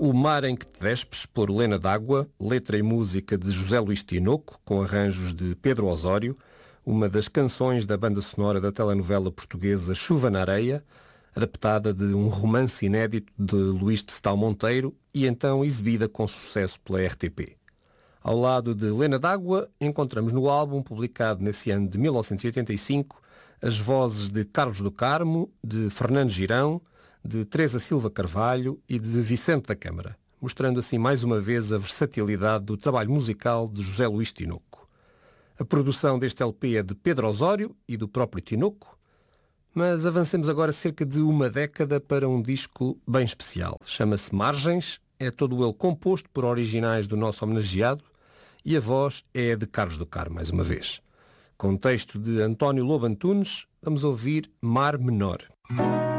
O Mar em que te despes, por Lena d'Água, letra e música de José Luís Tinoco, com arranjos de Pedro Osório, uma das canções da banda sonora da telenovela portuguesa Chuva na Areia, adaptada de um romance inédito de Luís de Stal Monteiro e então exibida com sucesso pela RTP. Ao lado de Lena d'Água, encontramos no álbum, publicado nesse ano de 1985, as vozes de Carlos do Carmo, de Fernando Girão, de Teresa Silva Carvalho e de Vicente da Câmara, mostrando assim mais uma vez a versatilidade do trabalho musical de José Luís Tinoco. A produção deste LP é de Pedro Osório e do próprio Tinoco, mas avancemos agora cerca de uma década para um disco bem especial. Chama-se Margens, é todo ele composto por originais do nosso homenageado e a voz é de Carlos do Carmo, mais uma vez. Com texto de António Lobo Antunes, vamos ouvir Mar Menor.